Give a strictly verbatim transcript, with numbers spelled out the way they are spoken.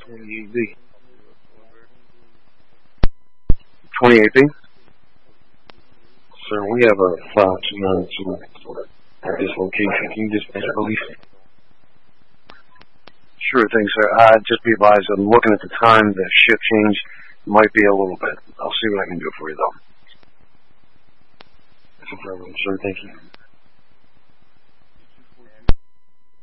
twenty-eight B. twenty-eight B? Sir, we have a five two nine two at this location. Can you dispatch police? Sure thing, sir. Uh, just be advised, I'm looking at the time, the shift change might be a little bit. I'll see what I can do for you, though. That's a problem, sir. Thank you.